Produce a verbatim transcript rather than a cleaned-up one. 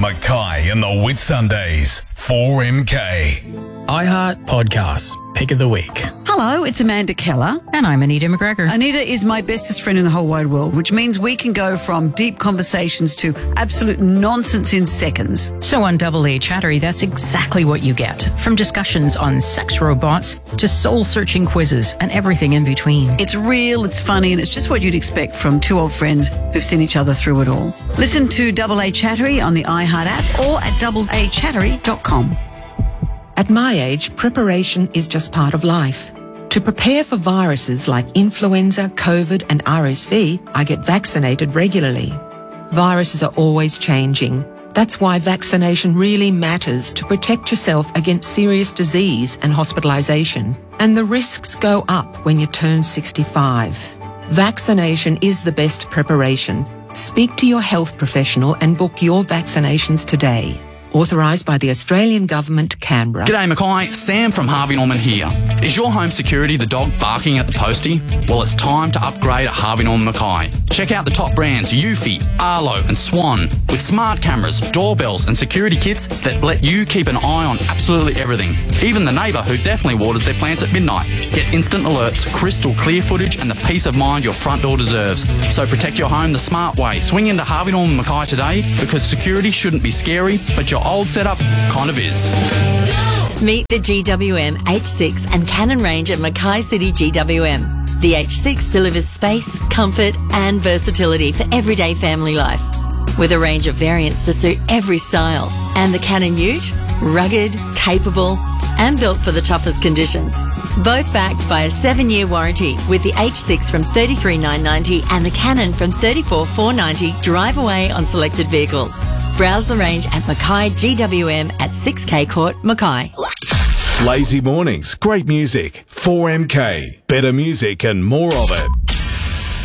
Mackay and the Whitsundays. four M K. iHeart Podcasts. Pick of the Week. Hello, it's Amanda Keller. And I'm Anita McGregor. Anita is my bestest friend in the whole wide world, which means we can go from deep conversations to absolute nonsense in seconds. So on Double A Chattery, that's exactly what you get. From discussions on sex robots to soul-searching quizzes and everything in between. It's real, it's funny, and it's just what you'd expect from two old friends who've seen each other through it all. Listen to Double A Chattery on the iHeart app or at double a chattery dot com. At my age, preparation is just part of life. To prepare for viruses like influenza, COVID and R S V, I get vaccinated regularly. Viruses are always changing. That's why vaccination really matters to protect yourself against serious disease and hospitalisation. And the risks go up when you turn sixty-five. Vaccination is the best preparation. Speak to your health professional and book your vaccinations today. Authorised by the Australian Government, Canberra. G'day Mackay, Sam from Harvey Norman here. Is your home security the dog barking at the postie? Well, it's time to upgrade at Harvey Norman Mackay. Check out the top brands Eufy, Arlo and Swan with smart cameras, doorbells and security kits that let you keep an eye on absolutely everything. Even the neighbour who definitely waters their plants at midnight. Get instant alerts, crystal clear footage and the peace of mind your front door deserves. So protect your home the smart way. Swing into Harvey Norman Mackay today because security shouldn't be scary, but your old setup kind of is. Meet the G W M H six and Canon range at Mackay City G W M. The H six delivers space, comfort and versatility for everyday family life. With a range of variants to suit every style. And the Canon Ute, rugged, capable and built for the toughest conditions. Both backed by a seven-year warranty with the H six from thirty-three thousand nine hundred ninety dollars and the Canon from thirty-four thousand four hundred ninety dollars drive away on selected vehicles. Browse the range at Mackay G W M at six K Court, Mackay. Lazy mornings, great music. four M K. Better music and more of it.